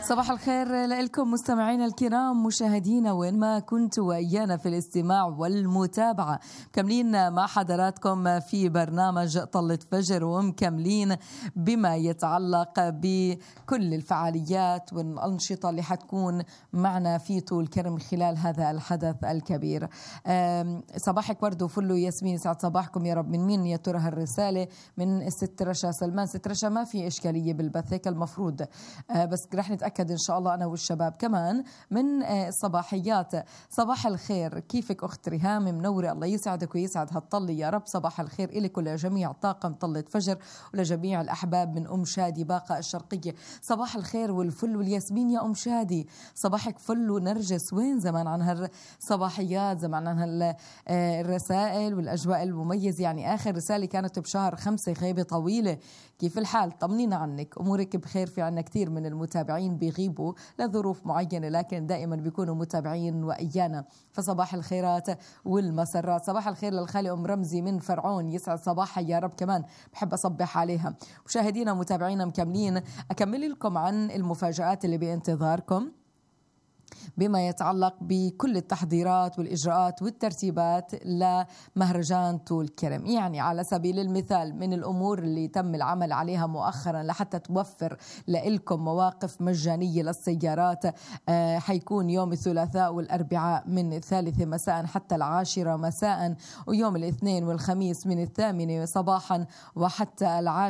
صباح الخير لكم مستمعينا الكرام، مشاهدينا وين ما كنتوا وإيانا في الاستماع والمتابعة. مكملين مع حضراتكم في برنامج طلة فجر، ومكملين بما يتعلق بكل الفعاليات والأنشطة اللي حتكون معنا في طول كرم خلال هذا الحدث الكبير. صباحك ورد وفل ياسمين، يسعد صباحكم يا رب. من مين يا ترى هالرسالة؟ من الست رشا سلمان. ست رشا ما في إشكالية بالبث هيك المفروض، بس رح نتأكد إن شاء الله أنا والشباب كمان من الصباحيات. صباح الخير، كيفك أخت ريهام؟ منورة، الله يسعدك ويسعد هالطلة يا رب. صباح الخير إلك ولجميع طاقم طلة فجر ولجميع الأحباب من أم شادي باقة الشرقية. صباح الخير والفل والياسمين يا أم شادي، صباحك فل ونرجس. وين زمان عن هالصباحيات، زمان عن الرسائل والأجواء المميزة. يعني آخر رسالة كانت بشهر 5، غيبة طويلة. كيف الحال؟ طمنينا عنك، أمورك بخير؟ في عنا كثير من المتابعين بيغيبوا لظروف معينة، لكن دائما بيكونوا متابعين وإيانا، فصباح الخيرات والمسرات. صباح الخير للخالي أم رمزي من فرعون، يسعد صباحها يا رب، كمان بحب أصبح عليها. مشاهدينا ومتابعينا مكملين، أكمل لكم عن المفاجآت اللي بانتظاركم بما يتعلق بكل التحضيرات والإجراءات والترتيبات لمهرجان طول كرم. يعني على سبيل المثال من الأمور اللي تم العمل عليها مؤخرا لحتى توفر لكم مواقف مجانية للسيارات، حيكون يوم الثلاثاء والأربعاء من 3 مساء حتى 10 مساء، ويوم الاثنين والخميس من 8 صباحا وحتى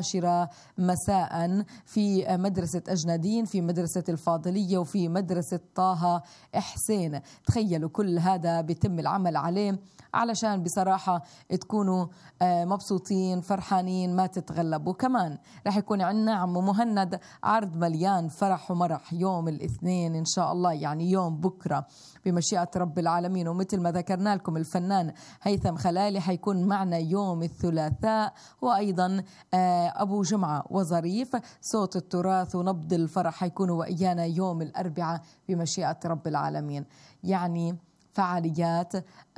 10 مساء في مدرسة أجنادين، في مدرسة الفاضلية، وفي مدرسة طه حسين. تخيلوا كل هذا بيتم العمل عليه علشان بصراحة تكونوا مبسوطين فرحانين ما تتغلبوا. كمان رح يكون عندنا عم مهند عرض مليان فرح ومرح يوم الاثنين إن شاء الله، يعني يوم بكرة بمشيئة رب العالمين. ومثل ما ذكرنا لكم الفنان هيثم خلالي حيكون معنا يوم الثلاثاء، وأيضا أبو جمعة وظريف صوت التراث ونبض الفرح حيكونوا وإيانا يوم الأربعاء بمشيئة رب العالمين. يعني فعاليات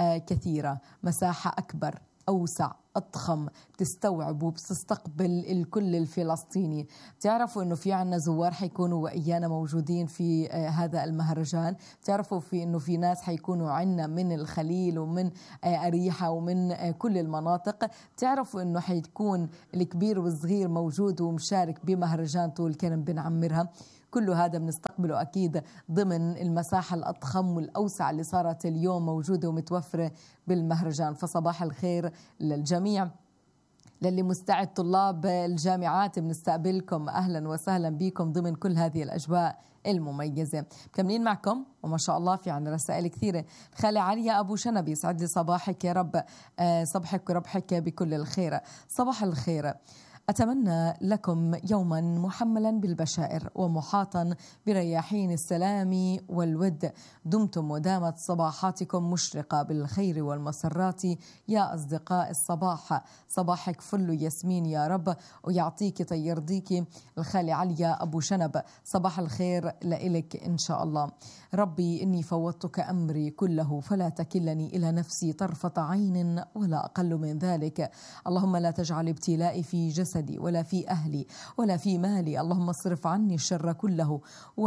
كثيرة، مساحة أكبر أوسع أضخم، بتستوعب وبتستقبل الكل الفلسطيني. تعرفوا أنه في عنا زوار حيكونوا وإيانا موجودين في هذا المهرجان. تعرفوا في أنه في ناس حيكونوا عنا من الخليل ومن أريحة ومن كل المناطق. تعرفوا أنه حيكون الكبير والصغير موجود ومشارك بمهرجان طول كرم بنعمرها. كل هذا بنستقبله أكيد ضمن المساحة الأضخم والأوسع اللي صارت اليوم موجودة ومتوفرة بالمهرجان. فصباح الخير للجميع. للي مستعد طلاب الجامعات بنستقبلكم، أهلا وسهلا بكم ضمن كل هذه الأجواء المميزة. مكملين معكم وما شاء الله في عنا رسائل كثيرة. خالي عليا أبو شنبي، يسعد لي صباحك يا رب، صبحك وربحك بكل الخير. صباح الخير، أتمنى لكم يوما محملا بالبشائر ومحاطا برياحين السلام والود. دمتم ودامت صباحاتكم مشرقة بالخير والمسرات يا أصدقاء الصباح. صباحك فل ياسمين يا رب ويعطيك تيرضيك. الخالي عليا أبو شنب، صباح الخير لإلك إن شاء الله. ربي إني فوضتك أمري كله فلا تكلني إلى نفسي طرفة عين ولا أقل من ذلك. اللهم لا تجعل ابتلائي في جسدي ولا في أهلي ولا في مالي. اللهم اصرف عني الشر كله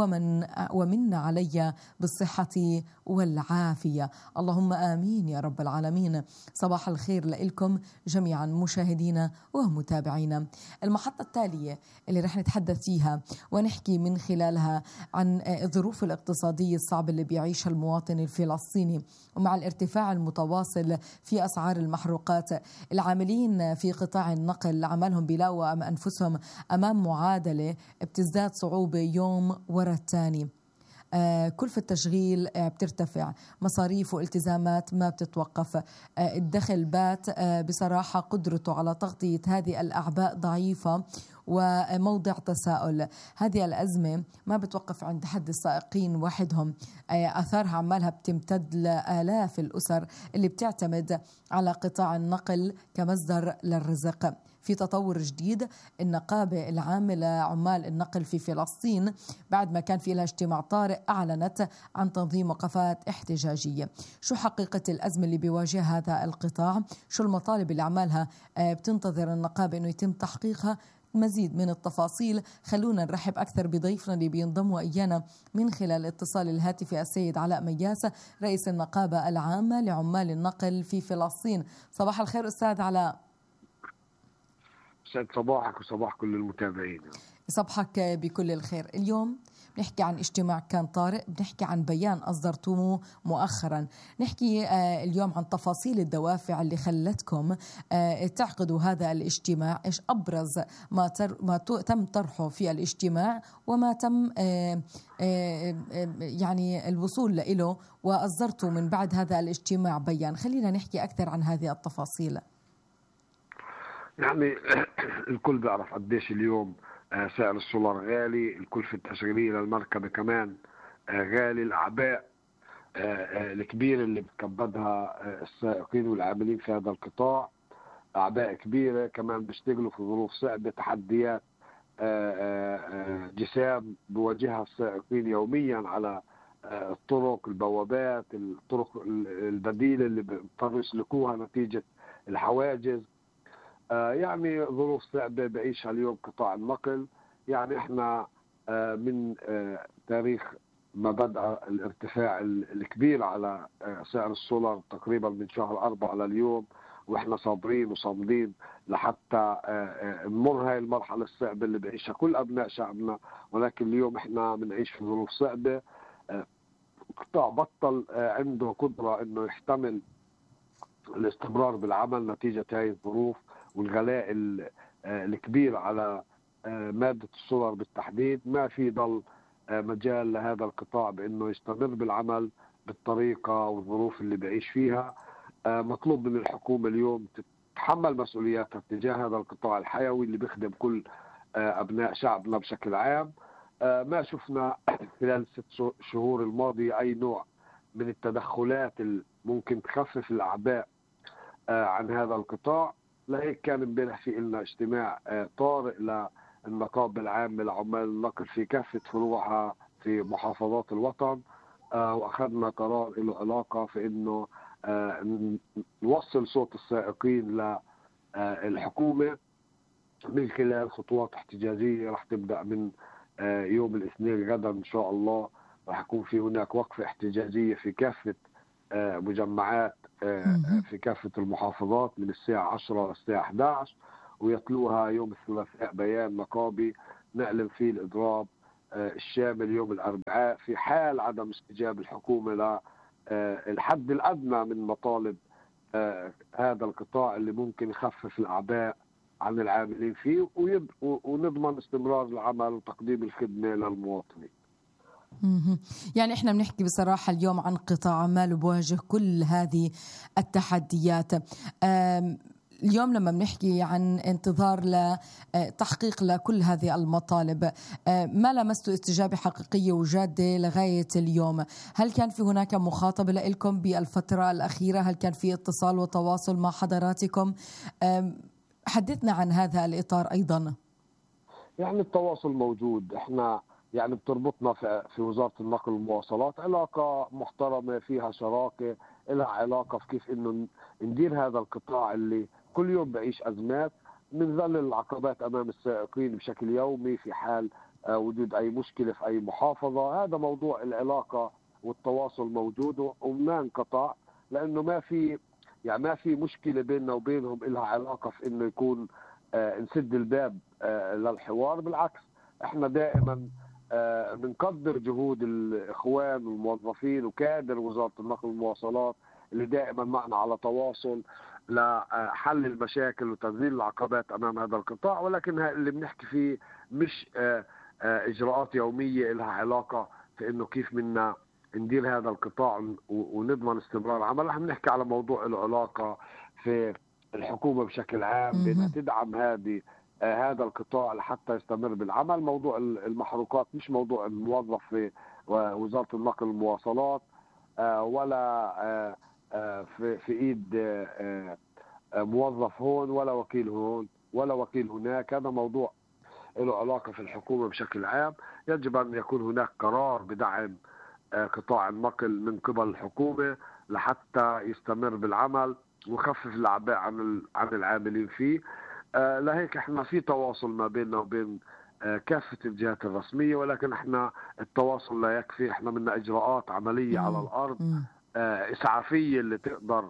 ومن علي بالصحة والعافية. اللهم آمين يا رب العالمين. صباح الخير لكم جميعا مشاهدينا ومتابعينا. المحطة التالية اللي رح نتحدث فيها ونحكي من خلالها عن الظروف الاقتصادية الصعبة اللي بيعيشها المواطن الفلسطيني، ومع الارتفاع المتواصل في أسعار المحروقات. العاملين في قطاع النقل عملهم بيلاقوا أنفسهم أمام معادلة بتزداد صعوبة يوم ورا الثاني. كلفة التشغيل بترتفع، مصاريف والتزامات ما بتتوقف. الدخل بات بصراحة قدرته على تغطية هذه الأعباء ضعيفة وموضع تساؤل. هذه الأزمة ما بتوقف عند حد السائقين وحدهم، آثارها عمالها بتمتد لآلاف الأسر اللي بتعتمد على قطاع النقل كمصدر للرزق. في تطور جديد، النقابة العاملة عمال النقل في فلسطين بعد ما كان في لها اجتماع طارئ أعلنت عن تنظيم وقفات احتجاجية. شو حقيقة الأزمة اللي بيواجهها هذا القطاع؟ شو المطالب اللي عمالها بتنتظر النقابة أنه يتم تحقيقها؟ مزيد من التفاصيل خلونا نرحب أكثر بضيفنا اللي بينضموا إيانا من خلال الاتصال الهاتفي، السيد علاء مياسة رئيس النقابة العامة لعمال النقل في فلسطين. صباح الخير أستاذ علاء. سعد صباحك وصباح كل المتابعين. صباحك بكل الخير. اليوم بنحكي عن اجتماع كان طارئ، بنحكي عن بيان أصدرتوه مؤخرا، نحكي اليوم عن تفاصيل الدوافع اللي خلتكم تعقدوا هذا الاجتماع، إيش أبرز ما تم طرحه في الاجتماع وما تم يعني الوصول له وأصدرتوا من بعد هذا الاجتماع بيان. خلينا نحكي أكثر عن هذه التفاصيل. يعني الكل بيعرف قديش اليوم سعر السولار غالي، الكلفة التشغيلية للمركبة كمان غالي، الأعباء الكبيرة اللي بتكبدها السائقين والعاملين في هذا القطاع أعباء كبيرة، كمان بيشتغلوا في ظروف صعبة، تحديات جسام بواجهها السائقين يوميا على الطرق، البوابات، الطرق البديلة اللي بيضطروا يسلكوها نتيجة الحواجز. يعني ظروف صعبة بعيشها اليوم قطاع النقل. يعني احنا من تاريخ ما بدأ الارتفاع الكبير على سعر السولار تقريبا من شهر 4 لليوم، واحنا صابرين وصامدين لحتى نمر هاي المرحلة الصعبة اللي بعيشها كل أبناء شعبنا، ولكن اليوم احنا بنعيش في ظروف صعبة. قطاع بطل عنده قدرة انه يحتمل الاستمرار بالعمل نتيجة هاي الظروف والغلاء الكبير على مادة السولار بالتحديد. ما في ضل مجال لهذا القطاع بأنه يستمر بالعمل بالطريقة والظروف اللي بعيش فيها. مطلوب من الحكومة اليوم تتحمل مسؤولياتها تجاه هذا القطاع الحيوي اللي بيخدم كل أبناء شعبنا بشكل عام. ما شفنا خلال 6 شهور الماضية أي نوع من التدخلات اللي ممكن تخفف الأعباء عن هذا القطاع. لهيك كان امبارح في لنا اجتماع طارئ للنقابة العامة لعمال النقل في كافة فروعها في محافظات الوطن، واخذنا قرار له علاقة في انه نوصل صوت السائقين للحكومة من خلال خطوات احتجاجية رح تبدأ من يوم الاثنين غدا ان شاء الله. رح يكون في هناك وقفة احتجاجية في كافة مجمعات في كافة المحافظات من الساعة 10 للساعة 11، ويتلوها يوم الثلاثاء بيان نقابي نعلن فيه الإضراب الشامل يوم الأربعاء في حال عدم استجابة الحكومة للحد الأدنى من مطالب هذا القطاع اللي ممكن يخفف الأعباء عن العاملين فيه ونضمن استمرار العمل وتقديم الخدمة للمواطنين. يعني احنا بنحكي بصراحة اليوم عن قطاع عمال بواجه كل هذه التحديات. اليوم لما بنحكي عن انتظار لتحقيق لكل هذه المطالب، ما لمستوا استجابة حقيقية وجادة لغاية اليوم؟ هل كان في هناك مخاطبة لكم بالفترة الأخيرة؟ هل كان في اتصال وتواصل مع حضراتكم؟ حدثنا عن هذا الإطار أيضا. يعني التواصل موجود، احنا يعني بتربطنا في وزارة النقل والمواصلات علاقة محترمة فيها شراكة، لها علاقة في كيف انه ندير هذا القطاع اللي كل يوم بعيش أزمات، بنظل العقبات أمام السائقين بشكل يومي في حال وجود أي مشكلة في أي محافظة. هذا موضوع العلاقة والتواصل موجود وما انقطع، لأنه ما في مشكلة بيننا وبينهم لها علاقة في إنه يكون نسد الباب للحوار. بالعكس احنا دائما بنقدر جهود الإخوان والموظفين وكادر وزارة النقل والمواصلات اللي دائما معنا على تواصل لحل المشاكل وتذليل العقبات أمام هذا القطاع، ولكن اللي بنحكي فيه مش إجراءات يومية لها علاقة في إنه كيف منا ندير هذا القطاع ونضمن استمرار عمل. رح نحكي على موضوع له علاقة في الحكومة بشكل عام بأنها تدعم هذا القطاع لحتى يستمر بالعمل. موضوع المحروقات مش موضوع الموظف في وزارة النقل والمواصلات ولا في ايد موظف هون ولا وكيل هون ولا وكيل هناك. هذا موضوع له علاقة في الحكومة بشكل عام. يجب أن يكون هناك قرار بدعم قطاع النقل من قبل الحكومة لحتى يستمر بالعمل ويخفف الأعباء عن العاملين فيه. لهيك احنا في تواصل ما بيننا وبين كافة الجهات الرسمية، ولكن احنا التواصل لا يكفي. احنا بدنا اجراءات عملية على الارض اسعافية اللي تقدر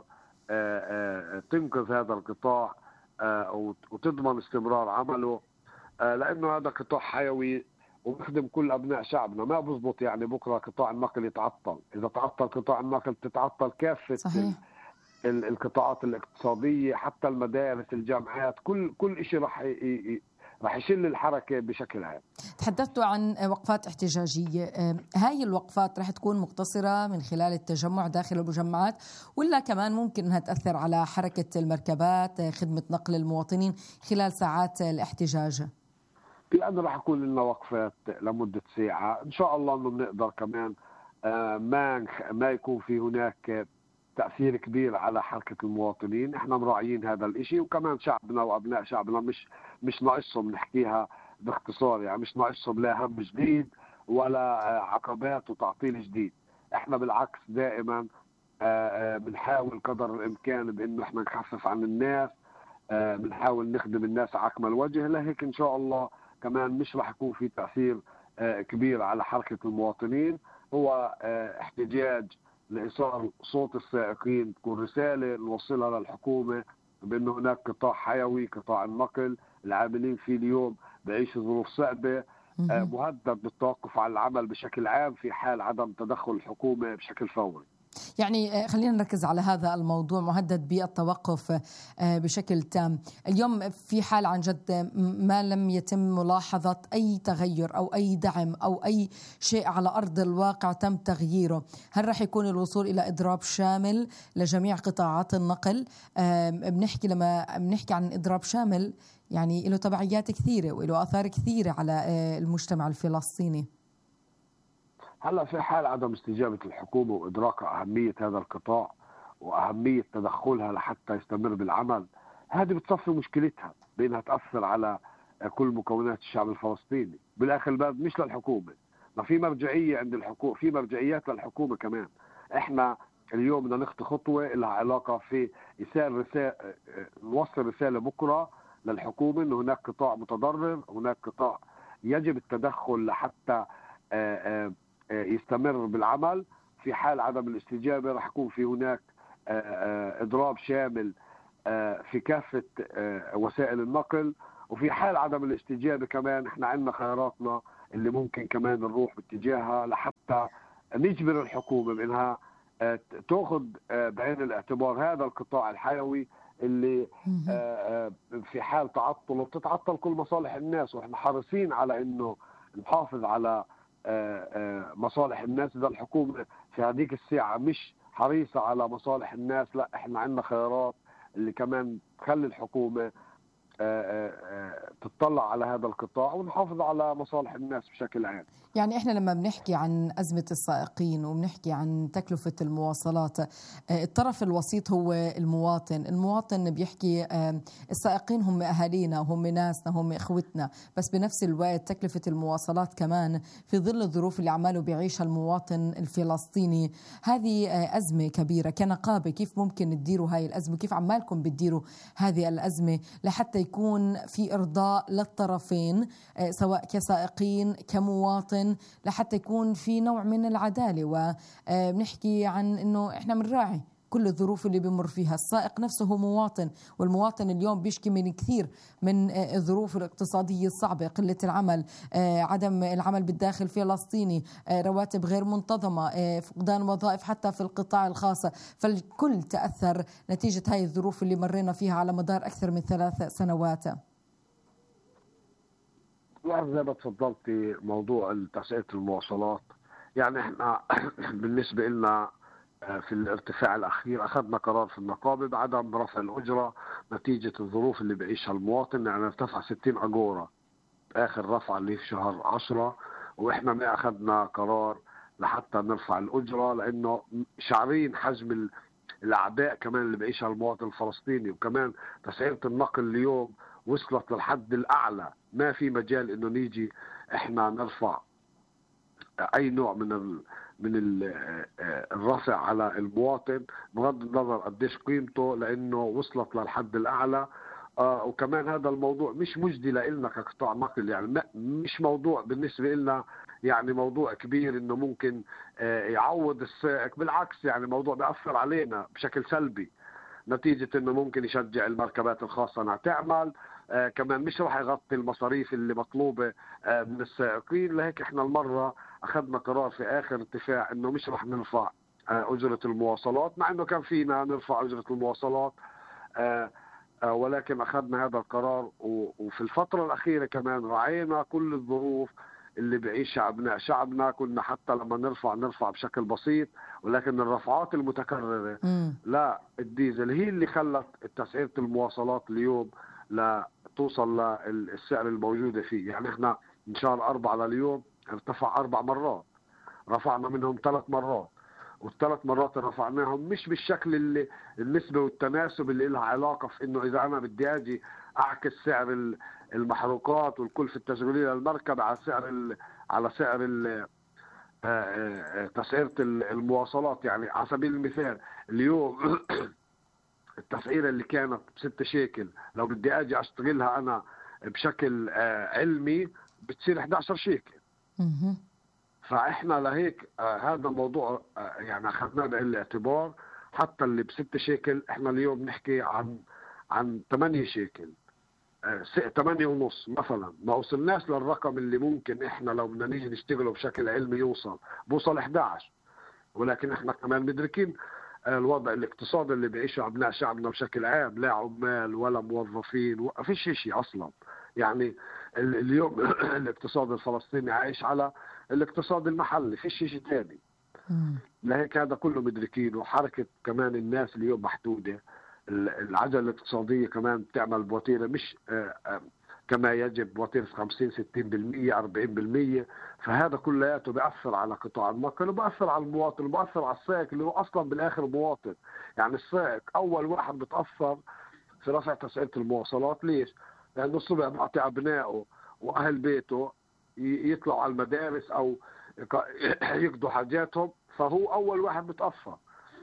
تنقذ هذا القطاع وتضمن استمرار عمله، لانه هذا قطاع حيوي وبخدم كل ابناء شعبنا. ما بزبط يعني بكره قطاع النقل يتعطل. اذا تعطل قطاع النقل تتعطل كافة صحيح. القطاعات الاقتصادية، حتى المدارس، الجامعات، كل شيء راح يشل الحركة بشكل عام. تحدثتوا عن وقفات احتجاجية، هاي الوقفات رح تكون مقتصرة من خلال التجمع داخل المجمعات، ولا كمان ممكن أنها تأثر على حركة المركبات، خدمة نقل المواطنين خلال ساعات الاحتجاج؟ لأنه راح يكون لنا وقفات لمدة ساعة إن شاء الله، إنه بنقدر كمان ما يكون في هناك تأثير كبير على حركة المواطنين. احنا مراعيين هذا الاشي، وكمان شعبنا وابناء شعبنا مش ناقصهم، نحكيها باختصار يعني، مش ناقصهم لا هم جديد ولا عقبات وتعطيل جديد. احنا بالعكس دائما بنحاول قدر الامكان بانه احنا نخفف عن الناس، بنحاول نخدم الناس على اكمل وجه. لهيك ان شاء الله كمان مش راح يكون في تأثير كبير على حركة المواطنين. هو احتجاج لإيصال صوت السائقين، تكون رسالة نوصلها للحكومة بأن هناك قطاع حيوي، قطاع النقل العاملين فيه اليوم بعيش ظروف صعبة، مهدد بالتوقف عن العمل بشكل عام في حال عدم تدخل الحكومة بشكل فوري. يعني خلينا نركز على هذا الموضوع، مهدد بالتوقف بشكل تام. اليوم في حال عن جد ما لم يتم ملاحظة أي تغير أو أي دعم أو أي شيء على أرض الواقع تم تغييره، هل رح يكون الوصول إلى إضراب شامل لجميع قطاعات النقل؟ لما بنحكي عن إضراب شامل يعني له تبعيات كثيرة وله آثار كثيرة على المجتمع الفلسطيني. هلا في حال عدم استجابة الحكومة وإدراكها أهمية هذا القطاع وأهمية تدخلها لحتى يستمر بالعمل، هذه بتصفي مشكلتها بأنها تأثر على كل مكونات الشعب الفلسطيني. بالآخر الباب مش للحكومة، ما في مرجعية عند الحكومة، في مرجعيات للحكومة كمان. احنا اليوم بدنا نخطي خطوة لها علاقة في إيصال رسالة، نوصل رسالة بكرة للحكومة إنه هناك قطاع متضرر، هناك قطاع يجب التدخل لحتى يستمر بالعمل. في حال عدم الاستجابة راح يكون في هناك إضراب شامل في كافة وسائل النقل. وفي حال عدم الاستجابة كمان احنا عندنا خياراتنا اللي ممكن كمان نروح باتجاهها لحتى نجبر الحكومة بأنها تأخذ بعين الاعتبار هذا القطاع الحيوي اللي في حال تعطله بتتعطل كل مصالح الناس، واحنا حريصين على انه نحافظ على مصالح الناس. إذا الحكومة في هذيك الساعة مش حريصة على مصالح الناس، لا احنا عندنا خيارات اللي كمان تخلي الحكومة تطلع على هذا القطاع ونحافظ على مصالح الناس بشكل عام. يعني إحنا لما بنحكي عن أزمة السائقين وبنحكي عن تكلفة المواصلات، الطرف الوسيط هو المواطن بيحكي السائقين هم أهالينا، هم ناسنا، هم إخوتنا، بس بنفس الوقت تكلفة المواصلات كمان في ظل الظروف اللي عماله بيعيشها المواطن الفلسطيني هذه أزمة كبيرة. كنقابة كيف ممكن تديروا هاي الأزمة؟ كيف عمالكم بتديروا هذه الأزمة لحتى يكون في إرضاء للطرفين سواء كسائقين كمواطن، لحتى يكون في نوع من العدالة؟ وبنحكي عن إنه إحنا بنراعي كل الظروف اللي بمر فيها. السائق نفسه هو مواطن، والمواطن اليوم بيشكي من كثير من الظروف الاقتصادية الصعبة، قلة العمل، عدم العمل بالداخل الفلسطيني، رواتب غير منتظمة، فقدان وظائف حتى في القطاع الخاص. فالكل تأثر نتيجة هاي الظروف اللي مرينا فيها على مدار أكثر من 3 سنوات. زي ما تفضلتي موضوع تسعير المواصلات، يعني احنا بالنسبة لنا في الارتفاع الأخير أخذنا قرار في النقابة بعدم رفع الأجرة نتيجة الظروف اللي بعيشها المواطن. يعني ارتفع 60 أجورة آخر رفع اللي في شهر 10، وإحنا ما أخذنا قرار لحتى نرفع الأجرة لأنه شعرين حجم الأعباء كمان اللي بعيشها المواطن الفلسطيني. وكمان تسعيرة النقل اليوم وصلت للحد الأعلى، ما في مجال إنه نيجي إحنا نرفع أي نوع من الرفع على المواطن بغض النظر قديش قيمته، لأنه وصلت للحد الأعلى. وكمان هذا الموضوع مش مجدي لنا كقطاع نقل، يعني مش موضوع بالنسبة لنا يعني موضوع كبير انه ممكن يعوض السائق. بالعكس يعني موضوع بيأثر علينا بشكل سلبي، نتيجة انه ممكن يشجع المركبات الخاصة انها تعمل، كمان مش راح يغطي المصاريف اللي مطلوبة من السائقين. لهيك احنا المرة اخذنا قرار في اخر اتفاق انه مش راح نرفع اجرة المواصلات، مع انه كان فينا نرفع اجرة المواصلات، ولكن اخذنا هذا القرار. وفي الفترة الاخيرة كمان راعينا كل الظروف اللي بعيشها ابناء شعبنا. كنا حتى لما نرفع بشكل بسيط، ولكن الرفعات المتكررة لا الديزل هي اللي خلت تسعيرة المواصلات اليوم لا توصل للسعر الموجودة فيه. يعني احنا من شهر 4 لليوم ارتفع 4 مرات، رفعنا منهم 3 مرات، والثلاث مرات اللي رفعناهم مش بالشكل اللي النسبة والتناسب اللي لها علاقة في انه اذا انا بدي اجي اعكس سعر المحروقات والكلفة التشغيلية للمركب على سعر تسعيرة المواصلات. يعني على سبيل المثال اليوم التسعيرة اللي كانت ب6 شيكل لو بدي اجي اشتغلها انا بشكل علمي بتصير 11 شيكل. فاحنا لهيك هذا الموضوع يعني اخذناه بعين الاعتبار. حتى اللي ب6 شيكل احنا اليوم نحكي عن 8 شيكل، 8 ونص مثلا. ما وصلناش للرقم اللي ممكن احنا لو بدنا نيجي نشتغله بشكل علمي بوصل 11. ولكن احنا كمان مدركين الوضع الاقتصادي اللي بيعيشه ابناء شعبنا بشكل عام، لا عمال ولا موظفين، ما فيش شيء اصلا. يعني اليوم الاقتصاد الفلسطيني عايش على الاقتصاد المحلي، فيش شيء ثاني. لهيك هذا كله مدركين. وحركة كمان الناس اليوم محدودة، العجلة الاقتصادية كمان بتعمل بوتيرة مش كما يجب، بوتيرة 50 60% 40%. فهذا كلياته بيأثر على قطاع النقل وبيأثر على المواطن وبيأثر على السائق اللي هو أصلا بالآخر مواطن. يعني السائق أول واحد بتأثر في رفع تسعيرة المواصلات. ليش؟ لأنه الصبح بيعطي أبنائه وأهل بيته يطلعوا على المدارس أو يقضوا حاجاتهم، فهو أول واحد بتأثر.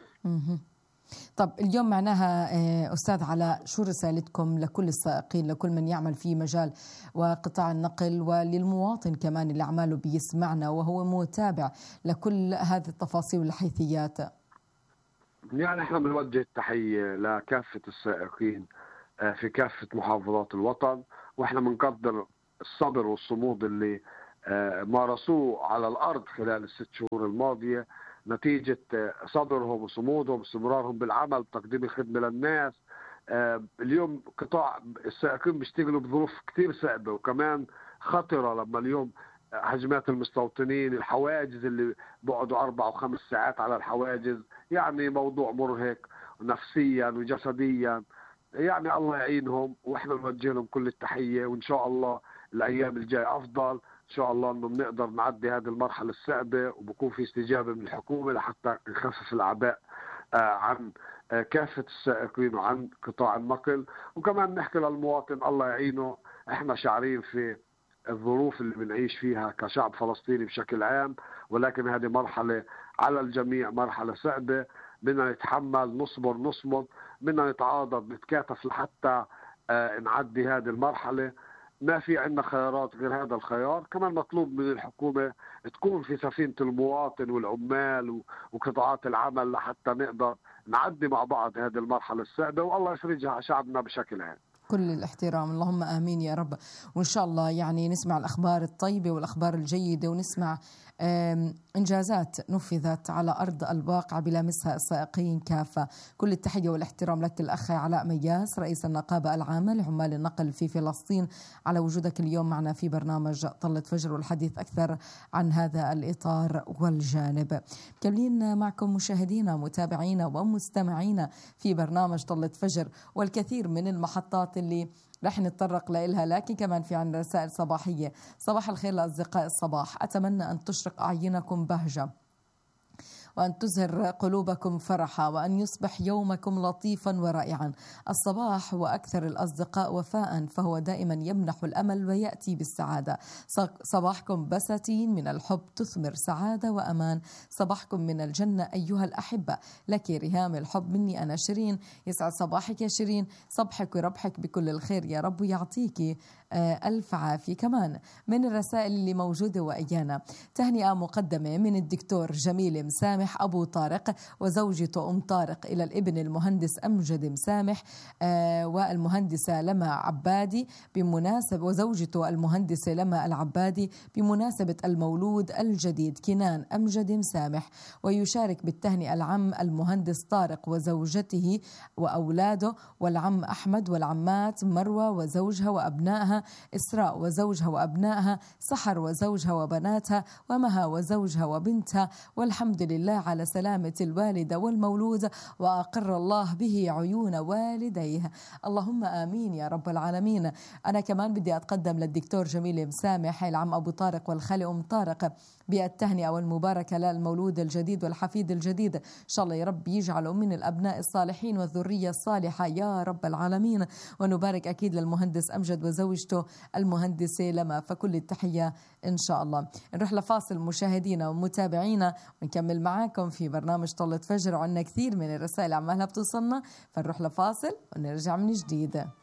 طب اليوم معناها أستاذ علاء، شو رسالتكم لكل السائقين، لكل من يعمل في مجال وقطاع النقل، وللمواطن كمان اللي عماله بيسمعنا وهو متابع لكل هذه التفاصيل والحيثيات؟ يعني احنا بنوجه التحية لكافة السائقين في كافة محافظات الوطن، واحنا بنقدر الصبر والصمود اللي مارسوه على الأرض خلال ال6 شهور الماضية، نتيجة صبرهم وصمودهم واستمرارهم بالعمل تقديم الخدمة للناس. اليوم قطاع السائقين بيشتغلوا بظروف كتير صعبة وكمان خطرة. لما اليوم هجمات المستوطنين، الحواجز اللي بقعدوا 4 و5 ساعات على الحواجز، يعني موضوع مرهق نفسيا وجسديا. يعني الله يعينهم، واحنا نوجه لهم كل التحية. وان شاء الله الايام الجاية افضل، ان شاء الله انه بنقدر نعدي هذه المرحله الصعبه، وبكون في استجابه من الحكومه لحتى نخفف الاعباء عن كافه السائقين وعن قطاع النقل. وكمان نحكي للمواطن الله يعينه، احنا شاعرين في الظروف اللي بنعيش فيها كشعب فلسطيني بشكل عام، ولكن هذه مرحله على الجميع، مرحله صعبه. بدنا نتحمل، نصبر، بدنا نتعاضد، نتكاتف لحتى نعدي هذه المرحله. ما في عندنا خيارات غير هذا الخيار. كمان مطلوب من الحكومة تكون في سفينة المواطن والعمال وقطاعات العمل لحتى نقدر نعدي مع بعض هذه المرحلة الصعبة، والله يفرجها على شعبنا بشكل عام. كل الاحترام، اللهم آمين يا رب. وإن شاء الله يعني نسمع الأخبار الطيبة والأخبار الجيدة، ونسمع إنجازات نفذت على أرض الواقع بلامسها السائقين كافة. كل التحية والاحترام لك الأخ علاء مياس، رئيس النقابة العامة لعمال النقل في فلسطين، على وجودك اليوم معنا في برنامج طلة فجر والحديث أكثر عن هذا الإطار والجانب. مكملين معكم مشاهدينا متابعينا ومستمعينا في برنامج طلة فجر، والكثير من المحطات اللي رح نتطرق لها، لكن كمان في عندنا رسائل صباحية. صباح الخير لأصدقاء الصباح، أتمنى أن تشرق أعينكم بهجة وأن تزهر قلوبكم فرحا، وأن يصبح يومكم لطيفا ورائعا. الصباح هو أكثر الأصدقاء وفاء، فهو دائما يمنح الأمل ويأتي بالسعادة. صباحكم بساتين من الحب تثمر سعادة وأمان. صباحكم من الجنة أيها الأحبة. لك رهام الحب مني أنا شيرين. يسعد صباحك يا شيرين، صبحك وربحك بكل الخير يا رب، ويعطيكي ألف عافية. كمان من الرسائل اللي موجودة وإيانا تهنئة مقدمة من الدكتور جميل مسامح أبو طارق وزوجته أم طارق إلى الابن المهندس أمجد مسامح والمهندسة لما عبادي بمناسبة، وزوجته المهندسة لما العبادي بمناسبة المولود الجديد كنان أمجد مسامح. ويشارك بالتهنئة العم المهندس طارق وزوجته وأولاده، والعم أحمد، والعمات مروة وزوجها وأبنائها، إسراء وزوجها وأبنائها، سحر وزوجها وبناتها، ومها وزوجها وبنتها. والحمد لله على سلامة الوالدة والمولود، وأقر الله به عيون والديه. اللهم آمين يا رب العالمين. أنا كمان بدي أتقدم للدكتور جميل مسامح العم أبو طارق والخالي أم طارق بالتهنئة والمباركة للمولود الجديد والحفيد الجديد. إن شاء الله يا رب يجعله من الأبناء الصالحين والذرية الصالحة يا رب العالمين. ونبارك أكيد للمهندس أمجد وزوجته المهندسة لما، فكل التحية إن شاء الله. نروح لفاصل مشاهدينا ومتابعينا ونكمل معاكم في برنامج طلة فجر، وعنا كثير من الرسائل عمالها بتوصلنا، فنروح لفاصل ونرجع من جديد.